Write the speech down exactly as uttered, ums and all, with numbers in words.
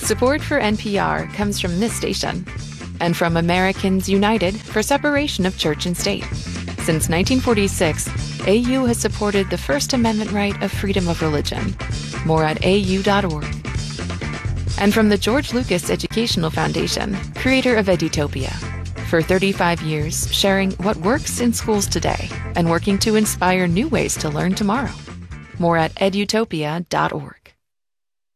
Support for N P R comes from this station and from Americans United for Separation of Church and State. Since nineteen forty-six, A U has supported the First Amendment right of freedom of religion. More at A U dot org. And from the George Lucas Educational Foundation, creator of Edutopia. For thirty-five years, sharing what works in schools today and working to inspire new ways to learn tomorrow. More at edutopia dot org.